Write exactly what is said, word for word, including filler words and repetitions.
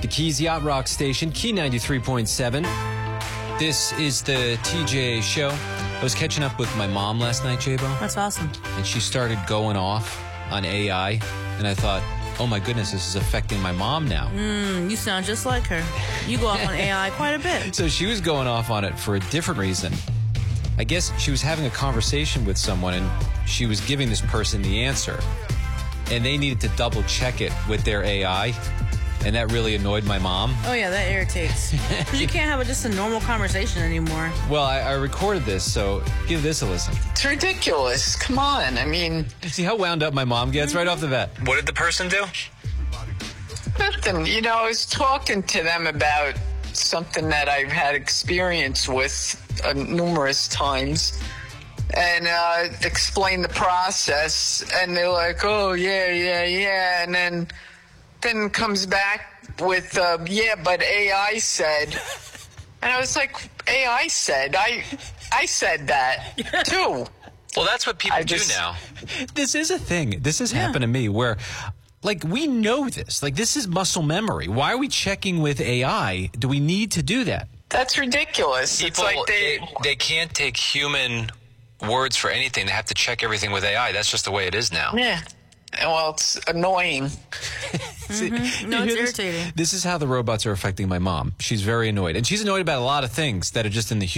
The Keys Yacht Rock Station, Key ninety-three point seven. This is the T J Show. I was catching up with my mom last night, J-Bo. That's awesome. And she started going off on A I. And I thought, oh my goodness, this is affecting my mom now. Mm, you sound just like her. You go off on A I quite a bit. So she was going off on it for a different reason. I guess she was having a conversation with someone and she was giving this person the answer. And they needed to double check it with their A I. And that really annoyed my mom. Oh, yeah, that irritates. Because you can't have a, just a normal conversation anymore. Well, I, I recorded this, so give this a listen. It's ridiculous. Come on. I mean... See how wound up my mom gets right off the bat? What did the person do? Nothing. You know, I was talking to them about something that I've had experience with uh, numerous times. And uh, explain the process. And they're like, oh, yeah, yeah, yeah. And then... then comes back with, uh, yeah, but A I said. And I was like, A I said? I I said that, too. Well, that's what people I do just- now. This is a thing. This has Yeah. happened to me where, like, we know this. Like, this is muscle memory. Why are we checking with A I? Do we need to do that? That's ridiculous. It's People, like they... they, they can't take human words for anything. They have to check everything with A I. That's just the way it is now. Yeah. Well, it's annoying. See, Mm-hmm. No, you it's hear this? irritating. This is how the robots are affecting my mom. She's very annoyed. And she's annoyed about a lot of things that are just in the